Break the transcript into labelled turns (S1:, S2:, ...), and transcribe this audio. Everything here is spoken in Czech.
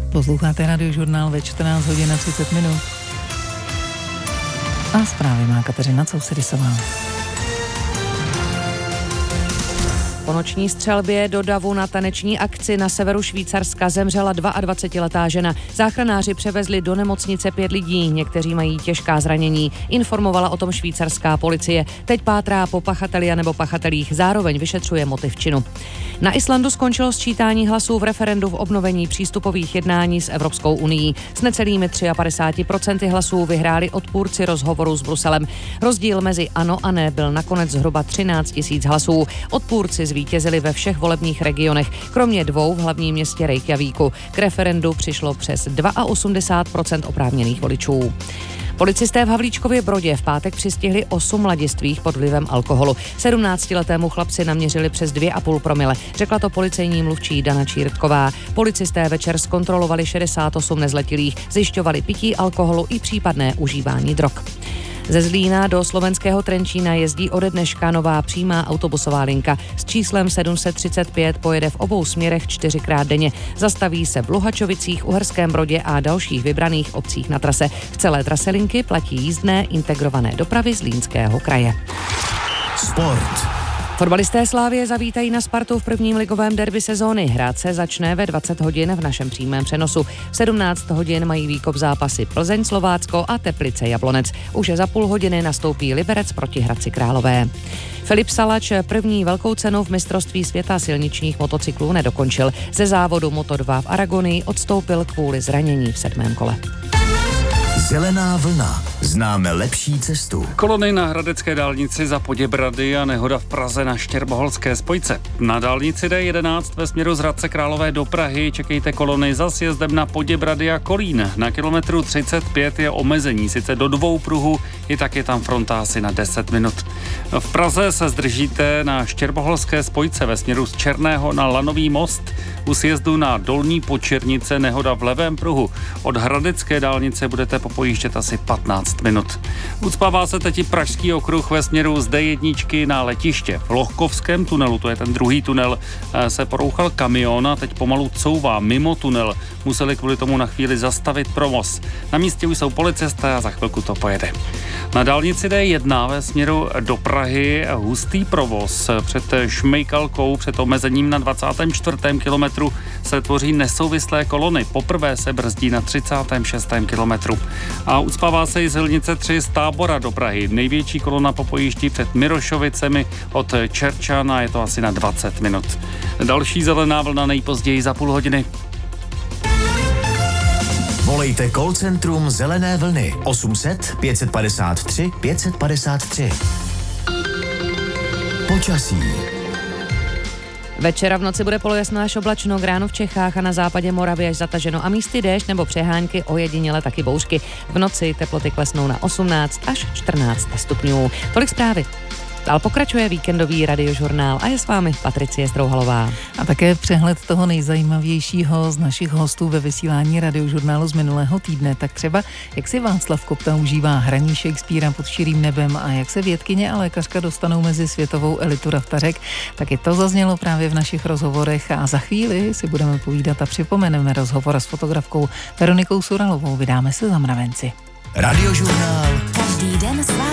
S1: Posloucháte Radiožurnál ve 14 hodin a 30 minut. A zprávy má Kateřina Cousedisová.
S2: Po noční střelbě do davu na taneční akci na severu Švýcarska zemřela 22letá žena. Záchranáři převezli do nemocnice 5 lidí, někteří mají těžká zranění. Informovala o tom švýcarská policie. Teď pátrá po pachateli a nebo pachatelích, zároveň vyšetřuje motiv činu. Na Islandu skončilo sčítání hlasů v referendu v obnovení přístupových jednání s Evropskou unií. S necelými 53% hlasů vyhráli odpůrci rozhovoru s Bruselem. Rozdíl mezi ano a ne byl nakonec zhruba 13 000 hlasů. Odpůrci zvítězili ve všech volebních regionech, kromě 2 v hlavním městě Reykjavíku. K referendu přišlo přes 82% oprávněných voličů. Policisté v Havlíčkově Brodě v pátek přistihli 8 mladistvých pod vlivem alkoholu. 17letému chlapci naměřili přes 2,5 promile, řekla to policejní mluvčí Dana Čírtková. Policisté večer zkontrolovali 68 nezletilých, zjišťovali pití alkoholu i případné užívání drog. Ze Zlína do slovenského Trenčína jezdí ode dneška nová přímá autobusová linka. S číslem 735 pojede v obou směrech 4krát denně. Zastaví se v Luhačovicích, Uherském Brodě a dalších vybraných obcích na trase. V celé trase linky platí jízdné integrované dopravy Zlínského kraje.
S3: Sport.
S2: Fotbalisté Slavie zavítají na Spartu v prvním ligovém derby sezóny. Hrát se začne ve 20 hodin v našem přímém přenosu. V 17 hodin mají výkop zápasy Plzeň, Slovácko a Teplice, Jablonec. Už za půl hodiny nastoupí Liberec proti Hradci Králové. Filip Salač první velkou cenu v mistrovství světa silničních motocyklů nedokončil. Ze závodu Moto2 v Aragonii odstoupil kvůli zranění v 7. kole.
S3: Zelená vlna. Známe lepší cestu.
S4: Kolony na hradecké dálnici za Poděbrady a nehoda v Praze na Štěrboholské spojce. Na dálnici D11 ve směru z Hradce Králové do Prahy čekejte kolony za sjezdem na Poděbrady a Kolín. Na kilometru 35 je omezení, sice do 2 pruhů, i tak je tam fronta asi na 10 minut. V Praze se zdržíte na Štěrboholské spojce ve směru z Černého na Lanový most. U sjezdu na Dolní Počernice nehoda v levém pruhu. Od hradecké dálnice budete popojíždět asi 15 minut. Ucpává se teď i Pražský okruh ve směru z D1 na letiště. V Lohkovském tunelu, to je ten druhý tunel, se porouchal kamion a teď pomalu couvá mimo tunel. Museli kvůli tomu na chvíli zastavit provoz. Na místě už jsou policisté a za chvilku to pojede. Na dálnici D1 ve směru do Prahy hustý provoz. Před Šmejkalkou, před omezením na 24. kilometru se tvoří nesouvislé kolony. Poprvé se brzdí na 36. kilometru. A ucpává se i silnice 3 z Tábora do Prahy. Největší kolona popojíždí před Mirošovicemi od Čerčana, je to asi na 20 minut. Další zelená vlna nejpozději za půl hodiny.
S3: Volejte call centrum Zelené vlny 800 553 553. Počasí.
S2: Večera v noci bude polojasno až oblačno, k ránu v Čechách a na západě Moravy až zataženo a místy déšť nebo přehánky, ojediněle taky bouřky. V noci teploty klesnou na 18 až 14 stupňů. Tolik zprávy. Dál pokračuje víkendový Radiožurnál a je s vámi Patricie Strouhalová.
S1: A také přehled toho nejzajímavějšího z našich hostů ve vysílání Radiožurnálu z minulého týdne. Tak třeba, jak si Václav Kopta užívá hraní Shakespearea pod širým nebem a jak se vědkyně a lékařka dostanou mezi světovou elitu raftařek, tak i to zaznělo právě v našich rozhovorech a za chvíli si budeme povídat a připomeneme rozhovor s fotografkou Veronikou Suralovou. Vydáme se za mravenci.
S3: Radiožurnál.
S5: Každý den s vámi.